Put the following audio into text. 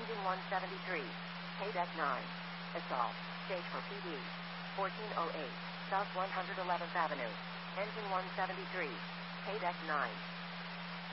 Engine 173. Paydeck 9. Assault. Stage for PD. 1408. South 111th Avenue. Engine 173. Paydeck 9.